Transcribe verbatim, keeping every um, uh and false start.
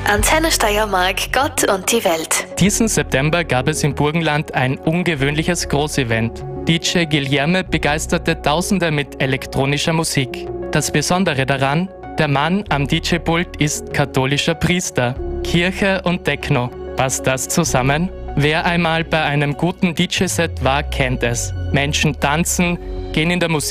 Antenne Steiermark, Gott und die Welt. Diesen September gab es im Burgenland ein ungewöhnliches Großevent. D J Guilherme begeisterte Tausende mit elektronischer Musik. Das Besondere daran, der Mann am D J-Pult ist katholischer Priester. Kirche und Techno. Passt das zusammen? Wer einmal bei einem guten D J-Set war, kennt es. Menschen tanzen, gehen in der Musik